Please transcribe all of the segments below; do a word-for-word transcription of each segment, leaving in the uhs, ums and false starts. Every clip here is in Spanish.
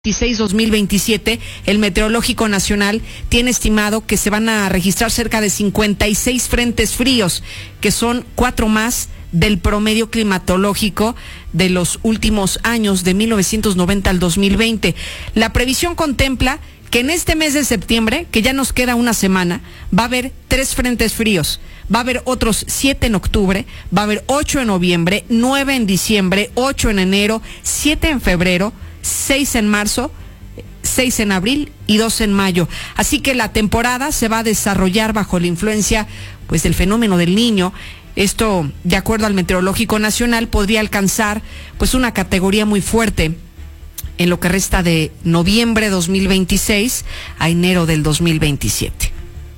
dos mil veintisiete, el Meteorológico Nacional tiene estimado que se van a registrar cerca de cincuenta y seis frentes fríos, que son cuatro más del promedio climatológico de los últimos años, de mil novecientos noventa al dos mil veinte. La previsión contempla que en este mes de septiembre, que ya nos queda una semana, va a haber tres frentes fríos. Va a haber otros siete en octubre, va a haber ocho en noviembre, nueve en diciembre, ocho en enero, siete en febrero, seis en marzo, seis en abril y dos en mayo. Así que la temporada se va a desarrollar bajo la influencia, pues, del fenómeno del Niño. Esto, de acuerdo al Meteorológico Nacional, podría alcanzar pues una categoría muy fuerte en lo que resta de noviembre dos mil veintiséis a enero del dos mil veintisiete.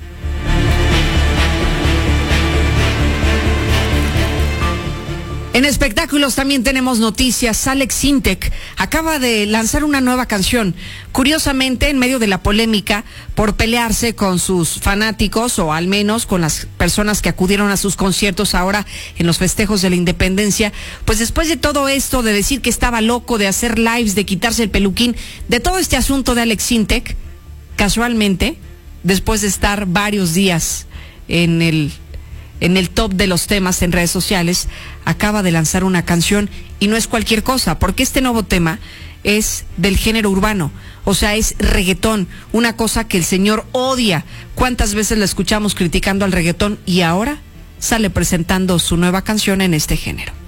En espectáculos también tenemos noticias. Alex Sintek acaba de lanzar una nueva canción. Curiosamente, en medio de la polémica por pelearse con sus fanáticos, o al menos con las personas que acudieron a sus conciertos ahora en los festejos de la independencia, pues después de todo esto, de decir que estaba loco, de hacer lives, de quitarse el peluquín, de todo este asunto de Alex Sintek, casualmente, después de estar varios días en el en el top de los temas en redes sociales, acaba de lanzar una canción, y no es cualquier cosa, porque este nuevo tema es del género urbano, o sea, es reggaetón, una cosa que el señor odia. ¿Cuántas veces la escuchamos criticando al reggaetón? Y ahora sale presentando su nueva canción en este género.